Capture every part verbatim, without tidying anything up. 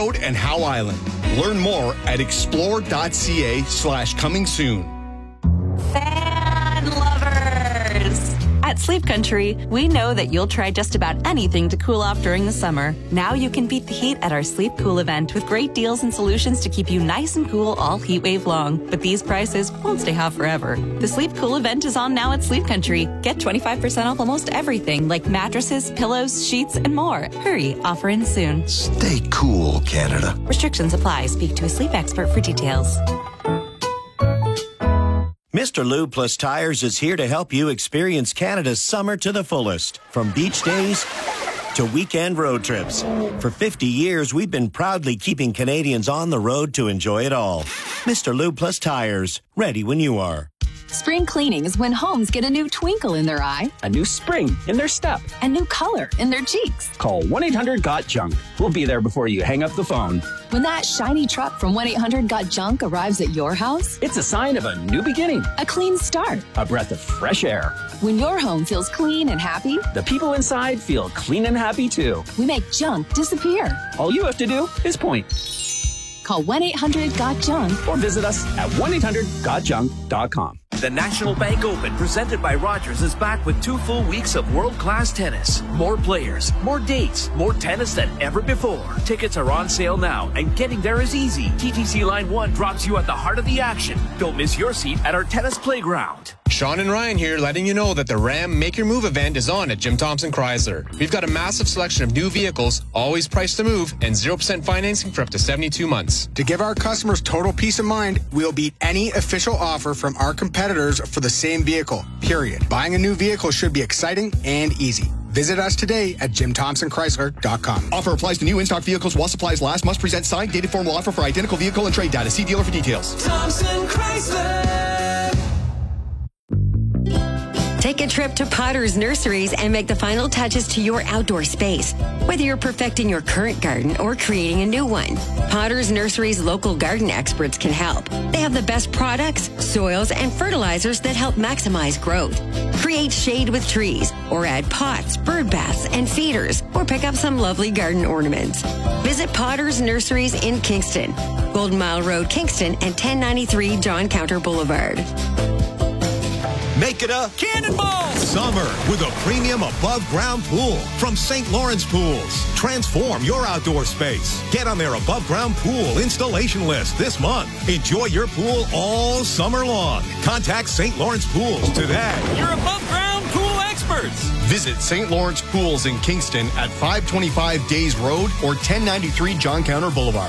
Road and Howe Island. Learn more at explore.ca slash coming soon. Fan lovers! At Sleep Country, we know that you'll try just about anything to cool off during the summer. Now you can beat the heat at our Sleep Cool event with great deals and solutions to keep you nice and cool all heat wave long. But these prices won't stay hot forever. The Sleep Cool event is on now at Sleep Country. Get twenty-five percent off almost everything like mattresses, pillows, sheets, and more. Hurry, offer ends soon. Stay cool, Canada. Restrictions apply. Speak to a sleep expert for details. Mister Lube Plus Tires is here to help you experience Canada's summer to the fullest. From beach days to weekend road trips. For fifty years, we've been proudly keeping Canadians on the road to enjoy it all. Mister Lube Plus Tires, ready when you are. Spring cleaning is when homes get a new twinkle in their eye, a new spring in their step, a new color in their cheeks. Call one eight hundred got junk. We'll be there before you hang up the phone. When that shiny truck from one eight hundred got junk arrives at your house, it's a sign of a new beginning, a clean start, a breath of fresh air. When your home feels clean and happy, the people inside feel clean and happy too. We make junk disappear. All you have to do is point. Call one eight hundred got junk or visit us at one eight hundred got junk dot com. The National Bank Open, presented by Rogers, is back with two full weeks of world-class tennis. More players, more dates, more tennis than ever before. Tickets are on sale now, and getting there is easy. T T C Line one drops you at the heart of the action. Don't miss your seat at our tennis playground. Sean and Ryan here, letting you know that the Ram Make Your Move event is on at Jim Thompson Chrysler. We've got a massive selection of new vehicles, always priced to move, and zero percent financing for up to seventy-two months. To give our customers total peace of mind, we'll beat any official offer from our competitors for the same vehicle, period. Buying a new vehicle should be exciting and easy. Visit us today at jim thompson chrysler dot com. Offer applies to new in-stock vehicles while supplies last. Must present signed, dated formal offer for identical vehicle and trade data. See dealer for details. Thompson Chrysler. Take a trip to Potter's Nurseries and make the final touches to your outdoor space. Whether you're perfecting your current garden or creating a new one, Potter's Nurseries local garden experts can help. They have the best products, soils, and fertilizers that help maximize growth. Create shade with trees, or add pots, bird baths, and feeders, or pick up some lovely garden ornaments. Visit Potter's Nurseries in Kingston, Golden Mile Road, Kingston, and ten ninety-three John Counter Boulevard. Make it a cannonball summer with a premium above-ground pool from Saint Lawrence Pools. Transform your outdoor space. Get on their above-ground pool installation list this month. Enjoy your pool all summer long. Contact Saint Lawrence Pools today. Your above-ground pool experts. Visit Saint Lawrence Pools in Kingston at five twenty-five Days Road or ten ninety-three John Counter Boulevard.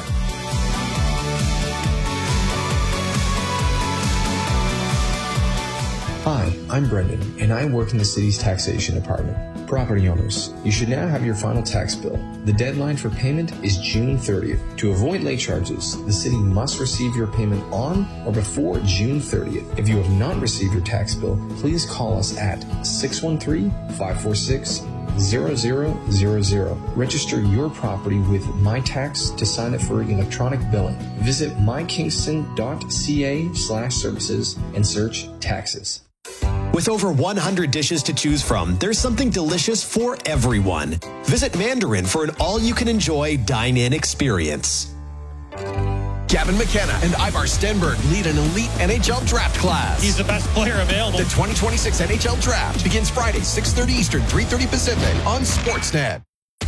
Hi, I'm Brendan, and I work in the city's taxation department. Property owners, you should now have your final tax bill. The deadline for payment is June thirtieth. To avoid late charges, the city must receive your payment on or before June thirtieth. If you have not received your tax bill, please call us at six one three, five four six, zero zero zero zero. Register your property with MyTax to sign up for electronic billing. Visit mykingston.ca slash services and search taxes. With over one hundred dishes to choose from, there's something delicious for everyone. Visit Mandarin for an all-you-can-enjoy dine-in experience. Gavin McKenna and Ivar Stenberg lead an elite N H L draft class. He's the best player available. The twenty twenty-six N H L draft begins Friday, six thirty Eastern, three thirty Pacific on Sportsnet.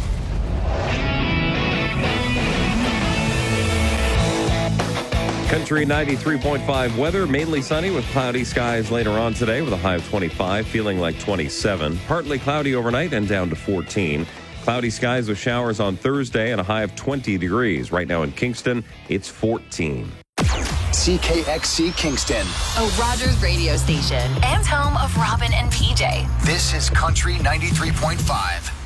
Country ninety-three point five weather, mainly sunny with cloudy skies later on today with a high of twenty-five, feeling like twenty-seven. Partly cloudy overnight and down to fourteen. Cloudy skies with showers on Thursday and a high of twenty degrees. Right now in Kingston, it's fourteen. C K X C Kingston, a Rogers radio station and home of Robin and P J. This is Country ninety-three point five.